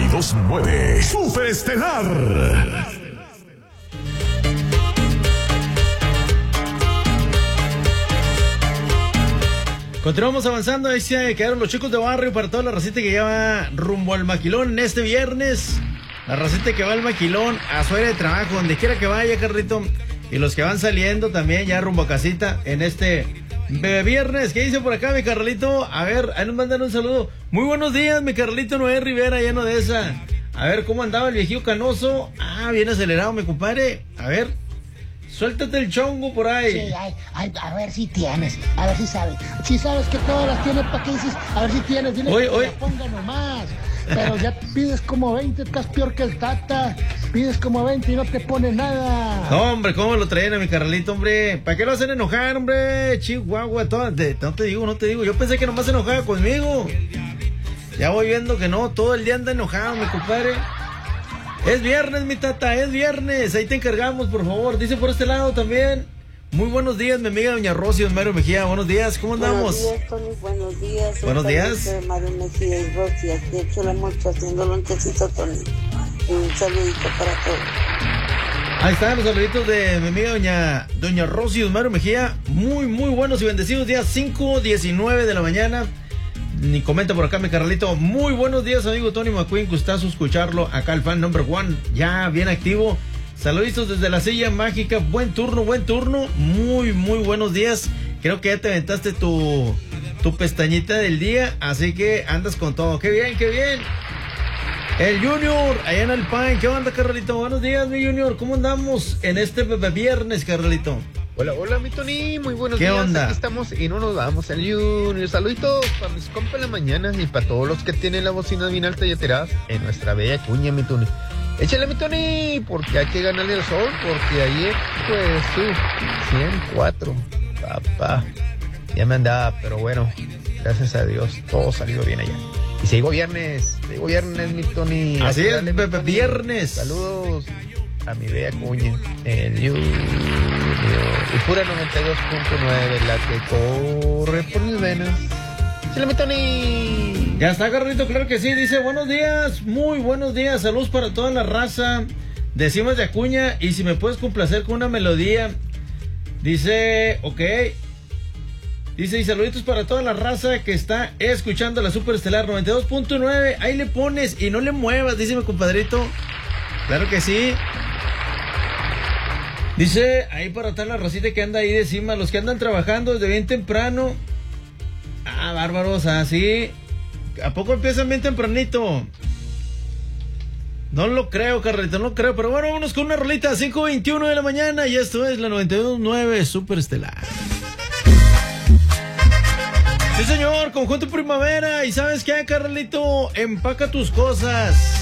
92.9 Superestelar. Continuamos avanzando, ahí se quedaron los chicos de barrio para toda la racita que ya va rumbo al maquilón en este viernes. La racita que va al maquilón a su área de trabajo, donde quiera que vaya, Carlito. Y los que van saliendo también ya rumbo a casita en este viernes. ¿Qué dice por acá, mi Carlito? A ver, ahí nos mandan un saludo. Muy buenos días, mi Carlito Noé Rivera, lleno de esa. A ver, ¿cómo andaba el viejillo canoso? Ah, bien acelerado, mi compadre. A ver, suéltate el chongo por ahí. Sí, a ver si tienes, a ver si sabes. Si sabes que todas las tienes, ¿para qué dices? A ver si tienes, dile que la ponga nomás. Pero ya pides como 20, estás peor que el Tata. Pides como 20 y no te pone nada. No, hombre, ¿cómo lo traen a mi Carlito, hombre? ¿Para qué lo hacen enojar, hombre? Chihuahua, no te digo. Yo pensé que nomás se enojaba conmigo. Ya voy viendo que no, todo el día anda enojado, mi compadre. Es viernes, mi Tata, es viernes. Ahí te encargamos, por favor. Dice por este lado también. Muy buenos días, mi amiga doña Rosy Osmario Mejía. Buenos días, ¿cómo andamos? Buenos días, Tony, buenos días. Buenos días. Mario Mejía y Rosy, aquí hecho la mucho haciendo lonchecito, Tony. Un saludito para todos. Ahí están los saluditos de mi amiga doña Rosy Osmario Mejía. Muy, muy buenos y bendecidos días, 5:19 de la mañana. Ni comenta por acá, mi Carlito. Muy buenos días, amigo Tony McQueen. Gustazo escucharlo. Acá el fan number one, ya bien activo. Saluditos desde la silla mágica. Buen turno. Muy, muy buenos días. Creo que ya te aventaste tu pestañita del día. Así que andas con todo. ¡Qué bien, qué bien! El Junior, allá en el Pine. ¿Qué onda, Carlito? Buenos días, mi Junior. ¿Cómo andamos en este viernes, Carlito? Hola, mi Tony, muy buenos días. ¿Qué onda? Aquí estamos y no nos vamos al Junior. Saluditos para mis compas en la mañana y para todos los que tienen la bocina bien alta y ateradas en nuestra bella cuña, mi Tony. Échale, mi Tony, porque hay que ganarle el sol, porque ayer, pues, 104, papá. Ya me andaba, pero bueno, gracias a Dios, todo salió bien allá. Y sigo viernes, mi Tony. Así es, viernes. Saludos a mi bella cuña, el Junior. Y pura 92.9, la que corre por mis venas. ¡Échale, mi Tony! Ya está, Carlito, claro que sí. Dice, buenos días, muy buenos días. Saludos para toda la raza. Decimos de Acuña. Y si me puedes complacer con una melodía. Dice, ok. Dice, y saluditos para toda la raza que está escuchando la Superestelar 92.9. Ahí le pones y no le muevas, dice mi compadrito. Claro que sí. Dice, ahí para toda la racita que anda ahí de encima. Los que andan trabajando desde bien temprano. Ah, bárbaros, así. ¿A poco empiezan bien tempranito? No lo creo, Carlito, no lo creo. Pero bueno, vámonos con una rolita, 5:21 de la mañana. Y esto es la 92.9 Superestelar. Sí, señor, conjunto primavera. ¿Y sabes qué, Carlito? Empaca tus cosas.